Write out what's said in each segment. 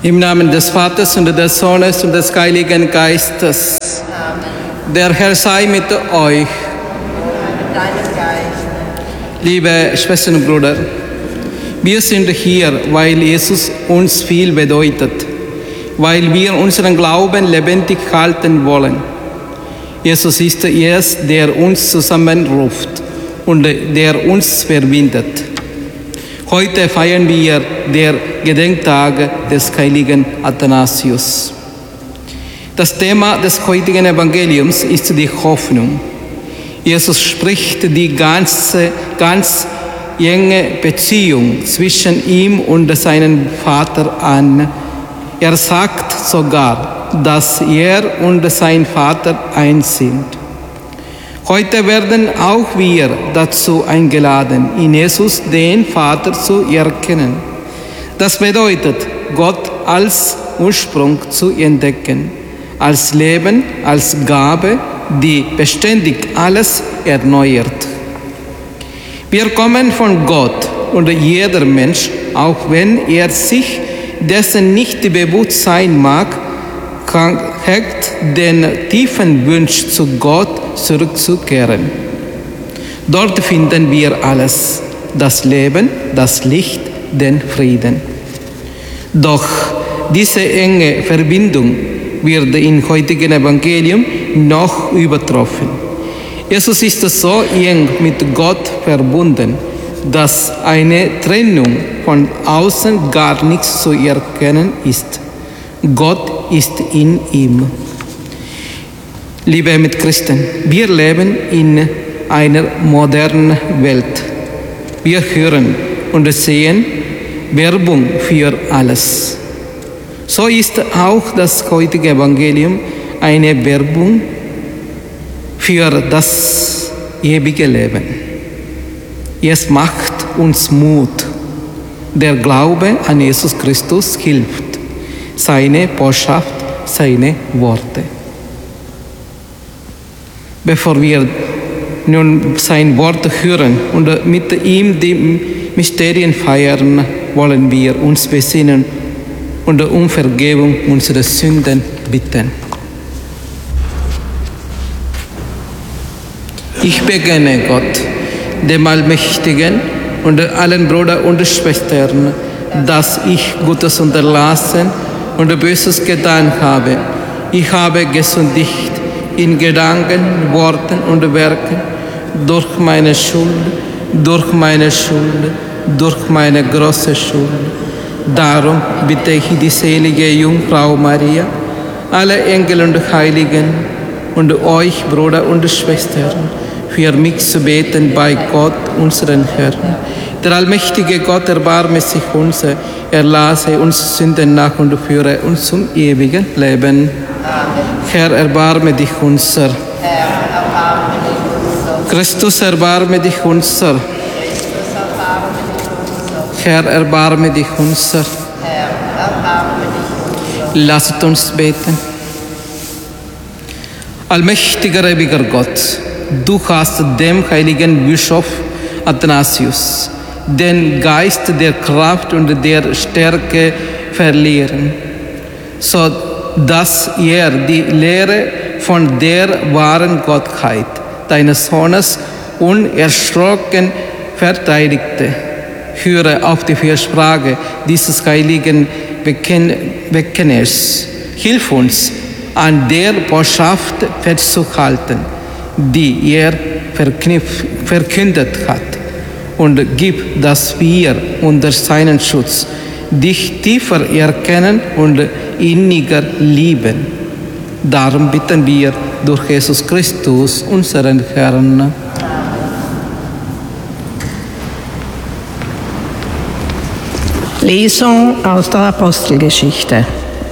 Im Namen des Vaters und des Sohnes und des Heiligen Geistes. Amen. Der Herr sei mit euch. Mit deinem Geist. Liebe Schwestern und Brüder, wir sind hier, weil Jesus uns viel bedeutet, weil wir unseren Glauben lebendig halten wollen. Jesus ist es, der uns zusammenruft und der uns verbindet. Heute feiern wir den Gedenktag des heiligen Athanasius. Das Thema des heutigen Evangeliums ist die Hoffnung. Jesus spricht die ganz enge Beziehung zwischen ihm und seinem Vater an. Er sagt sogar, dass er und sein Vater eins sind. Heute werden auch wir dazu eingeladen, in Jesus den Vater zu erkennen. Das bedeutet, Gott als Ursprung zu entdecken, als Leben, als Gabe, die beständig alles erneuert. Wir kommen von Gott und jeder Mensch, auch wenn er sich dessen nicht bewusst sein mag, hegt den tiefen Wunsch zu Gott zurückzukehren. Dort finden wir alles, das Leben, das Licht, den Frieden. Doch diese enge Verbindung wird im heutigen Evangelium noch übertroffen. Jesus ist so eng mit Gott verbunden, dass eine Trennung von außen gar nicht zu erkennen ist. Gott ist in ihm. Liebe Mitchristen, wir leben in einer modernen Welt. Wir hören und sehen Werbung für alles. So ist auch das heutige Evangelium eine Werbung für das ewige Leben. Es macht uns Mut. Der Glaube an Jesus Christus hilft. Seine Botschaft, seine Worte. Bevor wir nun sein Wort hören und mit ihm die Mysterien feiern, wollen wir uns besinnen und um Vergebung unserer Sünden bitten. Ich beginne Gott, dem Allmächtigen und allen Brüdern und Schwestern, dass ich Gutes unterlassen und Böses getan habe. Ich habe gesündigt in Gedanken, Worten und Werken, durch meine Schuld, durch meine große Schuld. Darum bitte ich die selige Jungfrau Maria, alle Engel und Heiligen und euch, Brüder und Schwestern, für mich zu beten bei Gott, unseren Herrn. Der allmächtige Gott erbarme sich uns, erlasse uns Sünden nach und führe uns zum ewigen Leben. Amen. Herr, erbarme dich unser. Herr, erbarme dich unser. Christus, erbarme dich unser. Christus, erbarme dich unser. Herr, erbarme dich unser. Herr, erbarme dich unser. Lasst uns beten. Allmächtiger, ewiger Gott, du hast dem heiligen Bischof Athanasius den Geist der Kraft und der Stärke verliehen, so dass er die Lehre von der wahren Gottheit deines Sohnes unerschrocken verteidigte. Höre auf die Fürsprache dieses heiligen Bekenntnisses. Hilf uns, an der Botschaft festzuhalten, die er verkündet hat, und gib, dass wir unter seinen Schutz dich tiefer erkennen und inniger lieben. Darum bitten wir durch Jesus Christus, unseren Herrn. Lesung aus der Apostelgeschichte.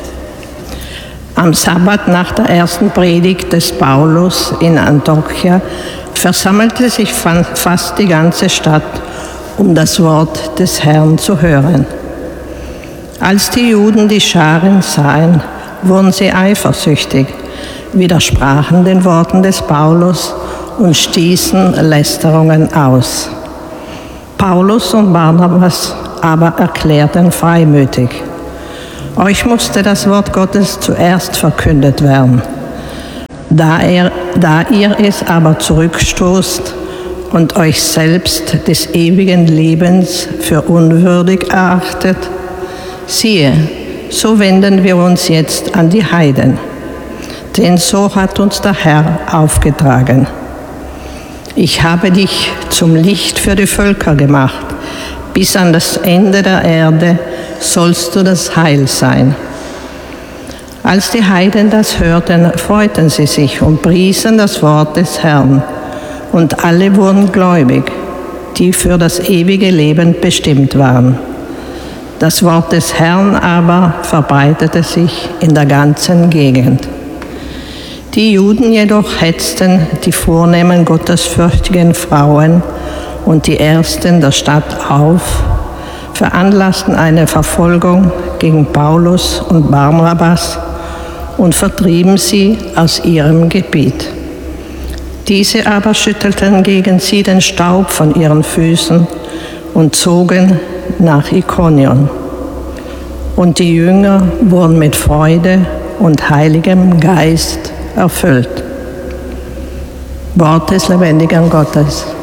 Am Sabbat nach der ersten Predigt des Paulus in Antiochia versammelte sich fast die ganze Stadt, um das Wort des Herrn zu hören. Als die Juden die Scharen sahen, wurden sie eifersüchtig, widersprachen den Worten des Paulus und stießen Lästerungen aus. Paulus und Barnabas aber erklärten freimütig: Euch musste das Wort Gottes zuerst verkündet werden. Da ihr es aber zurückstoßt und euch selbst des ewigen Lebens für unwürdig erachtet, siehe, so wenden wir uns jetzt an die Heiden, denn so hat uns der Herr aufgetragen. Ich habe dich zum Licht für die Völker gemacht, bis an das Ende der Erde sollst du das Heil sein. Als die Heiden das hörten, freuten sie sich und priesen das Wort des Herrn. Und alle wurden gläubig, die für das ewige Leben bestimmt waren. Das Wort des Herrn aber verbreitete sich in der ganzen Gegend. Die Juden jedoch hetzten die vornehmen gottesfürchtigen Frauen und die Ersten der Stadt auf, veranlassten eine Verfolgung gegen Paulus und Barnabas und vertrieben sie aus ihrem Gebiet. Diese aber schüttelten gegen sie den Staub von ihren Füßen und zogen nach Ikonion. Und die Jünger wurden mit Freude und Heiligem Geist erfüllt. Wort des lebendigen Gottes.